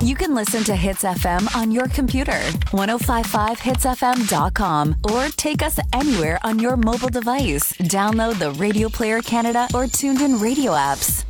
You can listen to Hits FM on your computer, 1055hitsfm.com, or take us anywhere on your mobile device. Download the Radio Player Canada or Tuned In Radio apps.